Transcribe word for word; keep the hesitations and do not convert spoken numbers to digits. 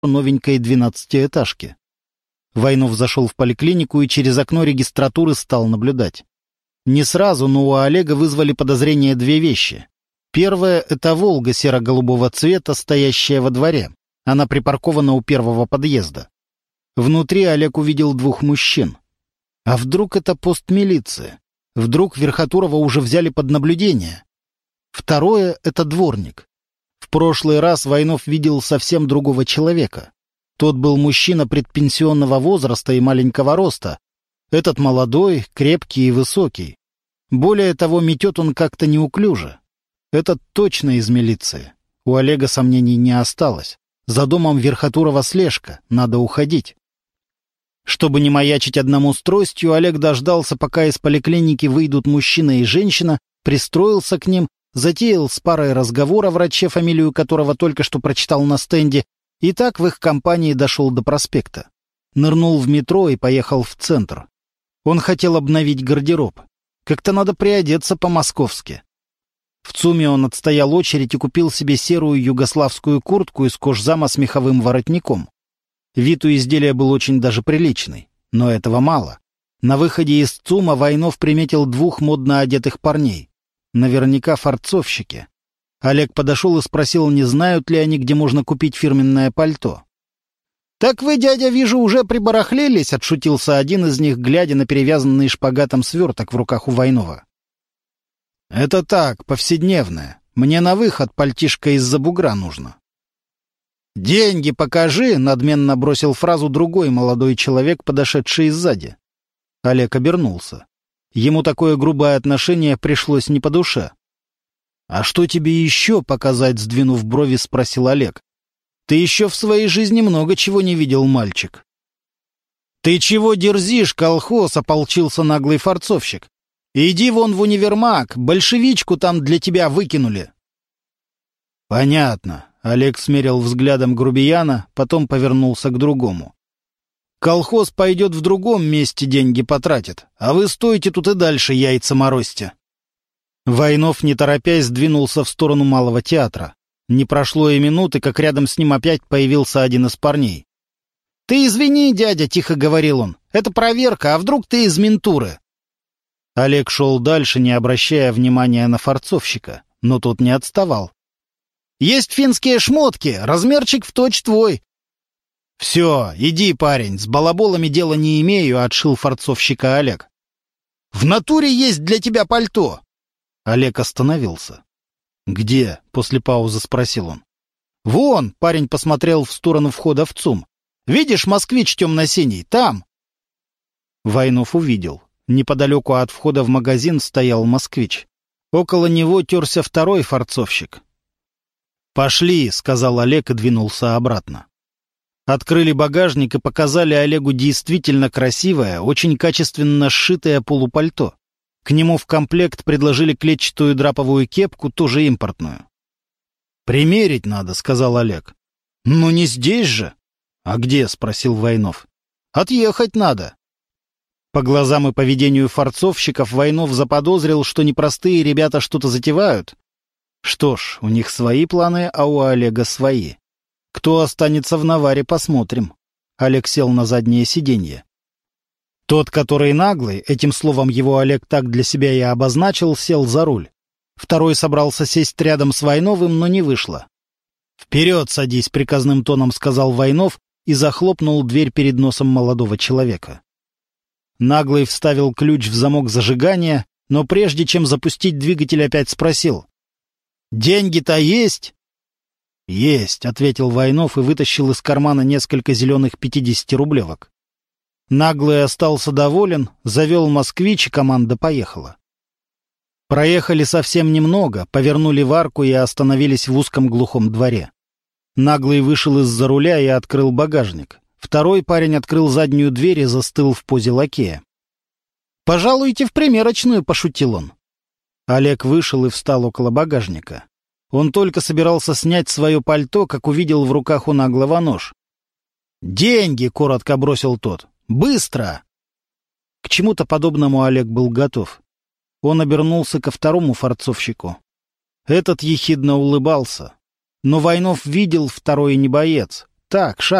новенькой двенадцатиэтажки. Войнов зашел в поликлинику и через окно регистратуры стал наблюдать. Не сразу, но у Олега вызвали подозрение две вещи. Первое — это «Волга» серо-голубого цвета, стоящая во дворе. Она припаркована у первого подъезда. Внутри Олег увидел двух мужчин. А вдруг это пост милиции? Вдруг Верхотурова уже взяли под наблюдение? Второе — это дворник. В прошлый раз Войнов видел совсем другого человека. Тот был мужчина предпенсионного возраста и маленького роста. Этот молодой, крепкий и высокий. Более того, метет он как-то неуклюже. Этот точно из милиции. У Олега сомнений не осталось. За домом Верхотурова слежка, надо уходить. Чтобы не маячить одному с тростью, Олег дождался, пока из поликлиники выйдут мужчина и женщина, пристроился к ним, затеял с парой разговор о враче, фамилию которого только что прочитал на стенде, и так в их компании дошел до проспекта. Нырнул в метро и поехал в центр. Он хотел обновить гардероб. Как-то надо приодеться по-московски. В ЦУМе он отстоял очередь и купил себе серую югославскую куртку из кожзама с меховым воротником. Вид у изделия был очень даже приличный, но этого мало. На выходе из ЦУМа Войнов приметил двух модно одетых парней. Наверняка форцовщики. Олег подошел и спросил, не знают ли они, где можно купить фирменное пальто. «Так вы, дядя, вижу, уже прибарахлились», — отшутился один из них, глядя на перевязанный шпагатом сверток в руках у Войнова. «Это так, повседневное. Мне на выход пальтишко из-за бугра нужно». «Деньги покажи», — надменно бросил фразу другой молодой человек, подошедший сзади. Олег обернулся. Ему такое грубое отношение пришлось не по душе. «А что тебе еще показать?» — сдвинув брови, спросил Олег. «Ты еще в своей жизни много чего не видел, мальчик». «Ты чего дерзишь, колхоз?» — ополчился наглый форцовщик. «Иди вон в универмаг, большевичку там для тебя выкинули». «Понятно», — Олег смерил взглядом грубияна, потом повернулся к другому. «Колхоз пойдет в другом месте деньги потратит, а вы стойте тут и дальше яйца морозьте». Войнов, не торопясь, двинулся в сторону Малого театра. Не прошло и минуты, как рядом с ним опять появился один из парней. «Ты извини, дядя», — тихо говорил он, — «это проверка, а вдруг ты из ментуры?» Олег шел дальше, не обращая внимания на форцовщика, но тот не отставал. «Есть финские шмотки, размерчик в точь твой». «Все, иди, парень, с балаболами дела не имею», — отшил форцовщика Олег. «В натуре есть для тебя пальто». Олег остановился. «Где?» — после паузы спросил он. «Вон», — парень посмотрел в сторону входа в ЦУМ. «Видишь, москвич темно-синий, там». Войнов увидел. Неподалеку от входа в магазин стоял москвич. Около него терся второй форцовщик. «Пошли», — сказал Олег и двинулся обратно. Открыли багажник и показали Олегу действительно красивое, очень качественно сшитое полупальто. К нему в комплект предложили клетчатую драповую кепку, тоже импортную. «Примерить надо», — сказал Олег. «Ну не здесь же». «А где?» — спросил Войнов. «Отъехать надо». По глазам и поведению форцовщиков Войнов заподозрил, что непростые ребята что-то затевают. Что ж, у них свои планы, а у Олега свои. Кто останется в наваре, посмотрим. Олег сел на заднее сиденье. Тот, который наглый, этим словом его Олег так для себя и обозначил, сел за руль. Второй собрался сесть рядом с Войновым, но не вышло. «Вперед садись», — приказным тоном сказал Войнов и захлопнул дверь перед носом молодого человека. Наглый вставил ключ в замок зажигания, но прежде чем запустить двигатель, опять спросил. «Деньги-то есть?» «Есть», — ответил Войнов и вытащил из кармана несколько зеленых пятидесятирублевок. Наглый остался доволен, завел москвич, и команда поехала. Проехали совсем немного, повернули в арку и остановились в узком глухом дворе. Наглый вышел из-за руля и открыл багажник. Второй парень открыл заднюю дверь и застыл в позе лакея. «Пожалуйте в примерочную», — пошутил он. Олег вышел и встал около багажника. Он только собирался снять свое пальто, как увидел в руках у наглого нож. «Деньги!» — коротко бросил тот. «Быстро!» К чему-то подобному Олег был готов. Он обернулся ко второму форцовщику. Этот ехидно улыбался. Но Войнов видел, второй не боец. Так,